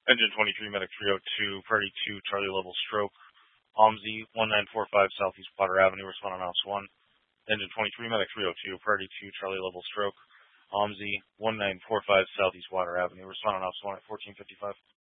Engine 23, medic 302, priority 2, Charlie level stroke. OMSI 1945 Southeast Water Avenue, respond on ops 1. Engine 23, medic 302, priority 2, Charlie level stroke. OMSI 1945 Southeast Water Avenue, respond on ops 1 at 1455.